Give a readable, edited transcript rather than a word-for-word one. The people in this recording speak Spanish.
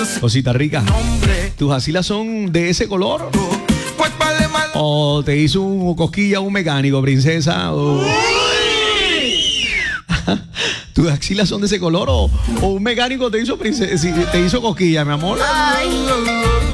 Cosita rica. ¿Tus axilas son de ese color? ¿O te hizo cosquilla un mecánico, princesa? ¿Tus axilas son de ese color o un mecánico te hizo cosquilla, mi amor? Ay.